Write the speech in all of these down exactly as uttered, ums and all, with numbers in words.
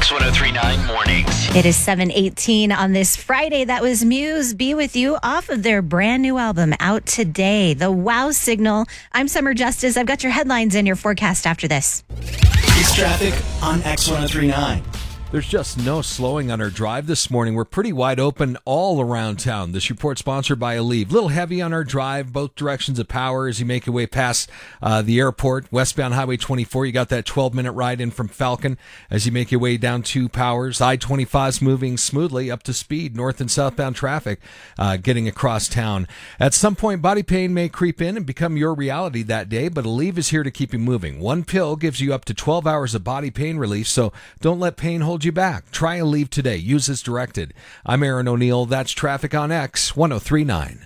X one oh three nine Mornings. It is seven eighteen on this Friday. That was Muse, Be With You, off of their brand new album out today, The Wow Signal. I'm Summer Justice. I've got your headlines and your forecast after this. It's traffic on X one oh three nine. There's just no slowing on our drive this morning. We're pretty wide open all around town. This report sponsored by Aleve. Little heavy on our drive, both directions of power as you make your way past uh, the airport. Westbound Highway twenty-four, you got that twelve-minute ride in from Falcon as you make your way down to Powers. I twenty-five is moving smoothly up to speed. North and southbound traffic uh, getting across town. At some point, body pain may creep in and become your reality that day, but Aleve is here to keep you moving. One pill gives you up to twelve hours of body pain relief, so don't let pain hold you back. Try Aleve today. Use as directed. I'm Aaron O'Neill. That's traffic on X one oh three nine.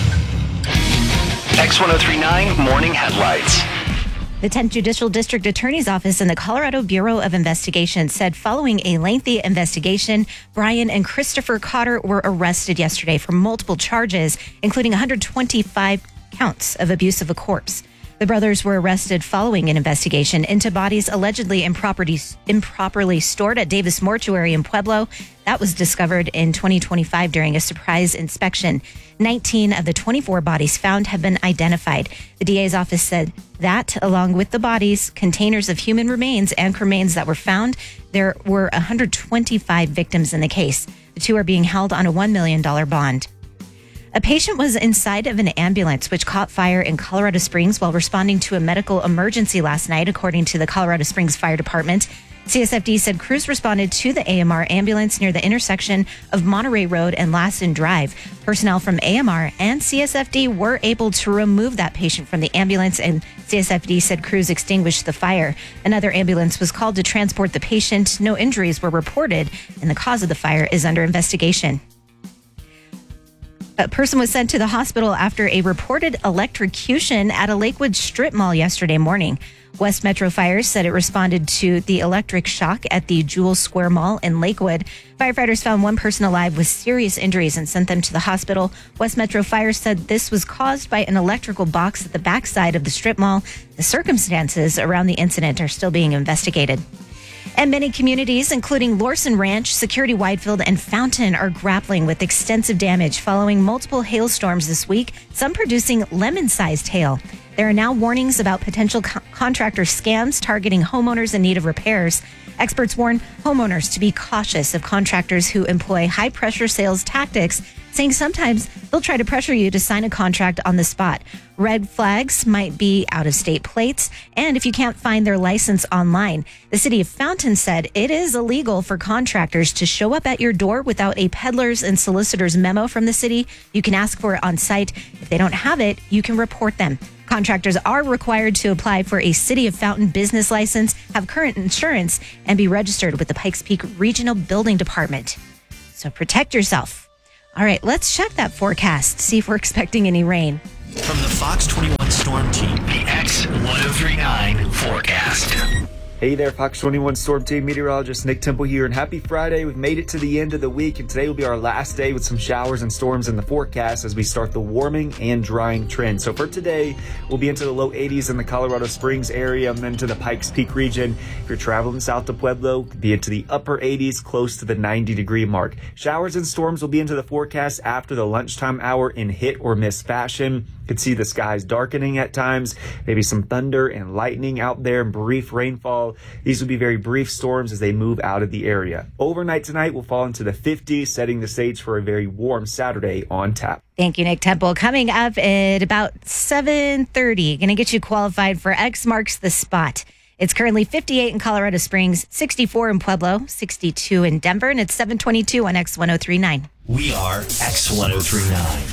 X one oh three nine Morning Headlights. The tenth Judicial District Attorney's Office and the Colorado Bureau of Investigation said following a lengthy investigation, Brian and Christopher Cotter were arrested yesterday for multiple charges, including one hundred twenty-five counts of abuse of a corpse. The brothers were arrested following an investigation into bodies allegedly improperly, improperly stored at Davis Mortuary in Pueblo. That was discovered in twenty twenty-five during a surprise inspection. nineteen of the twenty-four bodies found have been identified. The D A's office said that, along with the bodies, containers of human remains and cremains that were found, there were one hundred twenty-five victims in the case. The two are being held on a one million dollars bond. A patient was inside of an ambulance which caught fire in Colorado Springs while responding to a medical emergency last night, according to the Colorado Springs Fire Department. C S F D said crews responded to the A M R ambulance near the intersection of Monterey Road and Lassen Drive. Personnel from A M R and C S F D were able to remove that patient from the ambulance, and C S F D said crews extinguished the fire. Another ambulance was called to transport the patient. No injuries were reported, and the cause of the fire is under investigation. A person was sent to the hospital after a reported electrocution at a Lakewood strip mall yesterday morning. West Metro Fire said it responded to the electric shock at the Jewel Square Mall in Lakewood. Firefighters found one person alive with serious injuries and sent them to the hospital. West Metro Fire said this was caused by an electrical box at the backside of the strip mall. The circumstances around the incident are still being investigated. And many communities, including Lorson Ranch, Security Widefield, and Fountain, are grappling with extensive damage following multiple hailstorms this week, some producing lemon-sized hail. There are now warnings about potential co- contractor scams targeting homeowners in need of repairs. Experts warn homeowners to be cautious of contractors who employ high-pressure sales tactics, saying sometimes they'll try to pressure you to sign a contract on the spot. Red flags might be out-of-state plates, and if you can't find their license online. The city of Fountain said it is illegal for contractors to show up at your door without a peddler's and solicitor's memo from the city. You can ask for it on site. If they don't have it, you can report them. Contractors are required to apply for a City of Fountain business license, have current insurance, and be registered with the Pikes Peak Regional Building Department. So protect yourself. All right, let's check that forecast, see if we're expecting any rain. From the Fox twenty-one Storm Team, The X one oh three nine Forecast. Hey there, Fox twenty-one Storm Team meteorologist Nick Temple here, and happy Friday. We've made it to the end of the week, and today will be our last day with some showers and storms in the forecast as we start the warming and drying trend. So for today, we'll be into the low eighties in the Colorado Springs area and then to the Pikes Peak region. If you're traveling south to Pueblo, be into the upper eighties, close to the ninety degree mark. Showers and storms will be into the forecast after the lunchtime hour in hit or miss fashion. You can see the skies darkening at times, maybe some thunder and lightning out there, and brief rainfall. These will be very brief storms as they move out of the area. Overnight tonight will fall into the fifties, setting the stage for a very warm Saturday on tap. Thank you, Nick Temple. Coming up at about seven thirty, going to get you qualified for X Marks the Spot. It's currently fifty-eight in Colorado Springs, sixty-four in Pueblo, sixty-two in Denver, and it's seven twenty-two on X one oh three nine. we are X one oh three nine.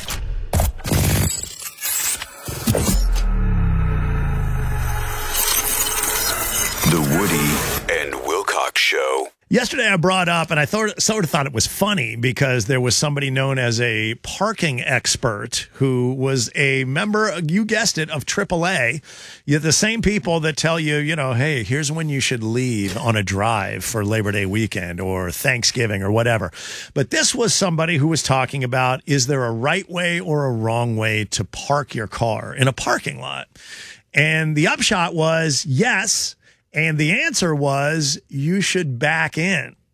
The Woody and Wilcox Show. Yesterday I brought up, and I thought, sort of thought it was funny because there was somebody known as a parking expert who was a member, you guessed it, of triple A. You're the same people that tell you, you know, hey, here's when you should leave on a drive for Labor Day weekend or Thanksgiving or whatever. But this was somebody who was talking about, is there a right way or a wrong way to park your car in a parking lot? And the upshot was yes. And the answer was you should back in.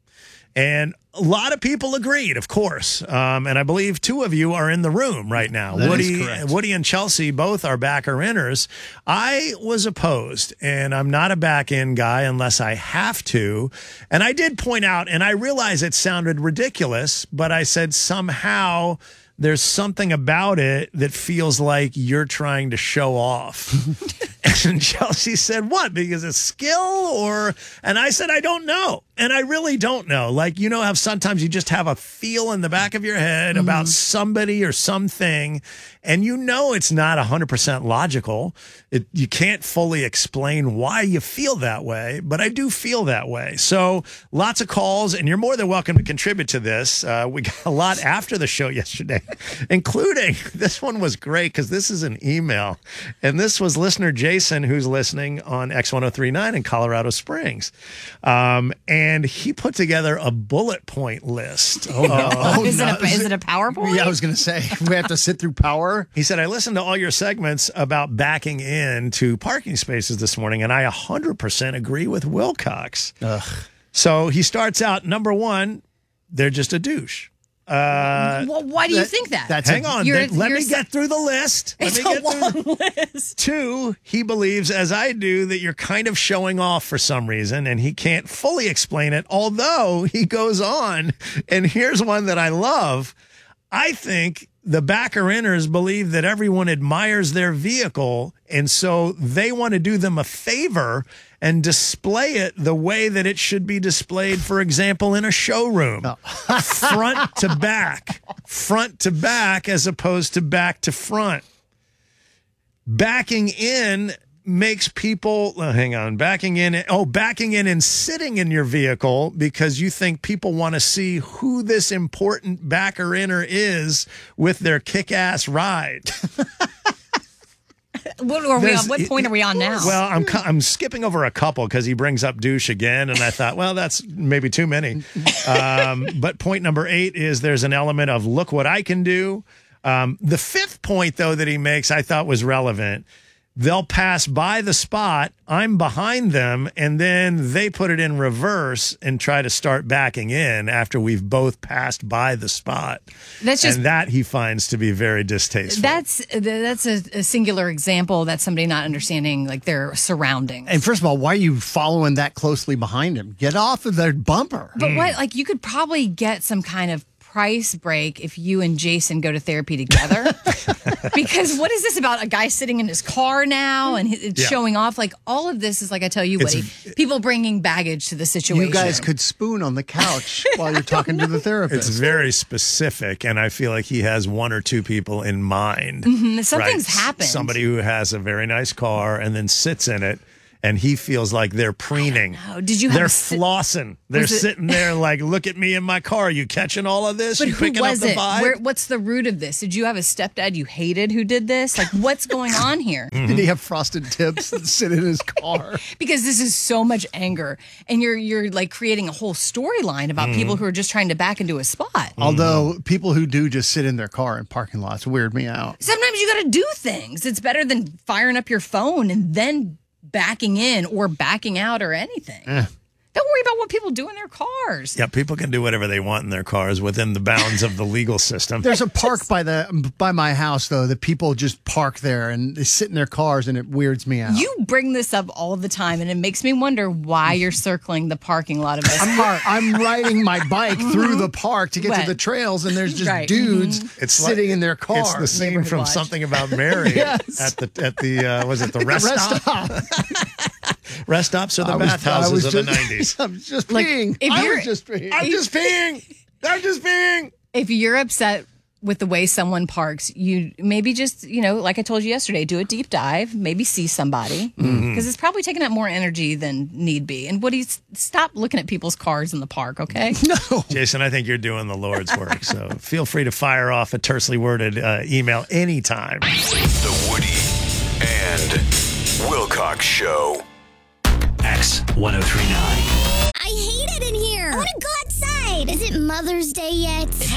And a lot of people agreed, of course. Um, and I believe two of you are in the room right now. That Woody, is correct. Woody and Chelsea both are backer-inners. I was opposed, and I'm not a back-in guy unless I have to. And I did point out, and I realize it sounded ridiculous, but I said somehow there's something about it that feels like you're trying to show off. And Chelsea said, what? Because it's skill or, and I said, I don't know. And I really don't know. Like, you know how sometimes you just have a feel in the back of your head mm-hmm. about somebody or something, and you know it's not one hundred percent logical. It, you can't fully explain why you feel that way, but I do feel that way. So lots of calls, and you're more than welcome to contribute to this. Uh, we got a lot after the show yesterday, including, this one was great because this is an email, and this was listener Jason, who's listening on X ten thirty-nine in Colorado Springs. Um, and And he put together a bullet point list. Oh, no. Oh, is, no. it a, is it a PowerPoint? Yeah, I was going to say, we have to sit through power. He said, I listened to all your segments about backing into parking spaces this morning, and I one hundred percent agree with Wilcox. Ugh. So he starts out, number one, they're just a douche. Uh, well, why do you that, think that? That's hang a, on. You're, Let you're me so, get through the list. Let It's me a get through long the, list. Two, he believes, as I do, that you're kind of showing off for some reason, and he can't fully explain it, although he goes on. And here's one that I love. I think the backer-inners believe that everyone admires their vehicle, and so they want to do them a favor and display it the way that it should be displayed, for example, in a showroom. Oh. Front to back. Front to back as opposed to back to front. Backing in makes people, oh, hang on, backing in, oh, backing in and sitting in your vehicle because you think people want to see who this important backer-inner is with their kick-ass ride. What are we on? What point are we on now? Well, I'm I'm skipping over a couple because he brings up douche again, and I thought, well, that's maybe too many. Um, but point number eight is there's an element of look what I can do. Um, the fifth point, though, that he makes, I thought was relevant. They'll pass by the spot, I'm behind them, and then they put it in reverse and try to start backing in after we've both passed by the spot. That's just, and that he finds to be very distasteful. That's that's a, a singular example. That's somebody not understanding like their surroundings. And first of all, why are you following that closely behind him? Get off of their bumper. But mm. what, like, you could probably get some kind of price break if you and Jason go to therapy together. Because what is this about a guy sitting in his car now and it's yeah. showing off? Like, all of this is, like I tell you, Woody, it's, people bringing baggage to the situation. You guys could spoon on the couch while you're talking to the therapist. It's very specific, and I feel like he has one or two people in mind. Mm-hmm. Something's right? happened. Somebody who has a very nice car and then sits in it. And he feels like they're preening. Did you have They're a, flossing. They're it, sitting there like, look at me in my car. You catching all of this? But you who picking was up the it? vibe? Where, what's the root of this? Did you have a stepdad you hated who did this? Like, what's going on here? Mm-hmm. Did he have frosted tips that sit in his car? Because this is so much anger, and you're you're like creating a whole storyline about mm-hmm. people who are just trying to back into a spot. Mm-hmm. Although people who do just sit in their car in parking lots weird me out. Sometimes you got to do things. It's better than firing up your phone and then backing in or backing out or anything. Eh. Don't worry about what people do in their cars. Yeah, people can do whatever they want in their cars within the bounds of the legal system. There's a park by the by my house, though, that people just park there and they sit in their cars, and it weirds me out. You bring this up all the time, and it makes me wonder why you're circling the parking lot of this I'm, park. I'm riding my bike through the park to get when? to the trails, and there's just right. dudes mm-hmm. it's sitting like, in their car. It's the scene from watch. Something About Mary yes. at the at the uh, was it the rest, rest stop? stop. Rest stops are the bathhouses of the nineties. I'm just like, peeing. If I you're, was just peeing. I'm just peeing. I'm just peeing. If you're upset with the way someone parks, you maybe just, you know, like I told you yesterday, do a deep dive, maybe see somebody, because mm-hmm. it's probably taking up more energy than need be. And Woody, stop looking at people's cars in the park, okay? No. Jason, I think you're doing the Lord's work, so feel free to fire off a tersely worded uh, email anytime. The Woody and Wilcox Show. X ten thirty-nine. I hate it in here. I want to go outside. Is it Mother's Day yet? If I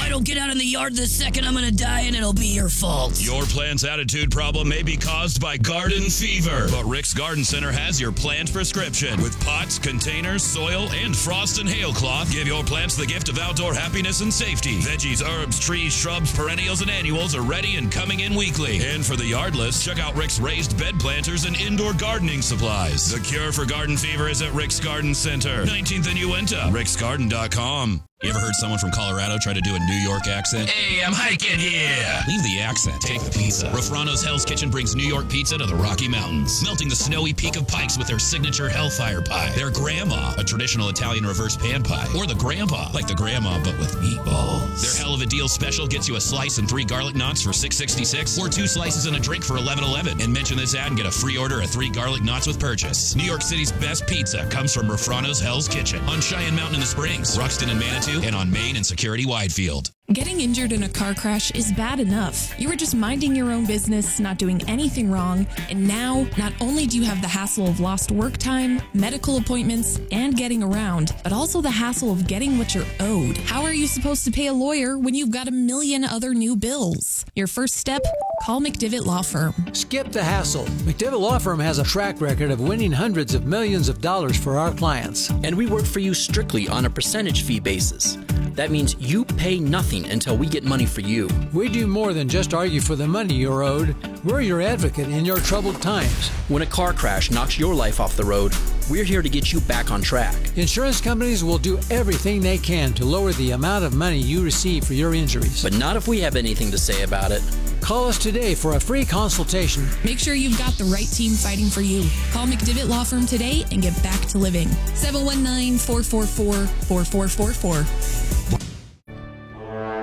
I don't get out in the yard the second, I'm gonna die and it'll be your fault. Your plant's attitude problem may be caused by garden fever, but Rick's Garden Center has your plant prescription. With pots, containers, soil, and frost and hail cloth, give your plants the gift of outdoor happiness and safety. Veggies, herbs, trees, shrubs, perennials, and annuals are ready and coming in weekly. And for the yardless, check out Rick's raised bed planters and indoor gardening supplies. The cure for garden fever is at Rick's Garden Center, nineteenth and Uinta, ricks garden dot com. You ever heard someone from Colorado try to do a New York accent? Hey, I'm hiking here. Leave the accent. Take the pizza. Rafrano's Hell's Kitchen brings New York pizza to the Rocky Mountains, melting the snowy peak of Pikes with their signature Hellfire Pie, their Grandma, a traditional Italian reverse pan pie, or the Grandpa, like the Grandma but with meatballs. Their Hell of a Deal special gets you a slice and three garlic knots for six sixty-six, or two slices and a drink for eleven eleven. And mention this ad and get a free order of three garlic knots with purchase. New York City's best pizza comes from Rafrano's Hell's Kitchen on Cheyenne Mountain in the Springs, Ruxton and Manitou, and on Main and Security Widefield. Getting injured in a car crash is bad enough. You were just minding your own business, not doing anything wrong, and now not only do you have the hassle of lost work time, medical appointments, and getting around, but also the hassle of getting what you're owed. How are you supposed to pay a lawyer when you've got a million other new bills? Your first step? Call McDivitt Law Firm. Skip the hassle. McDivitt Law Firm has a track record of winning hundreds of millions of dollars for our clients. And we work for you strictly on a percentage fee basis. That means you pay nothing until we get money for you. We do more than just argue for the money you're owed. We're your advocate in your troubled times. When a car crash knocks your life off the road, we're here to get you back on track. Insurance companies will do everything they can to lower the amount of money you receive for your injuries. But not if we have anything to say about it. Call us today for a free consultation. Make sure you've got the right team fighting for you. Call McDivitt Law Firm today and get back to living. seven one nine, four four four, four four four four.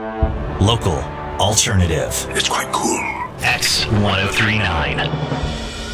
Local, alternative. It's quite cool. X ten thirty-nine.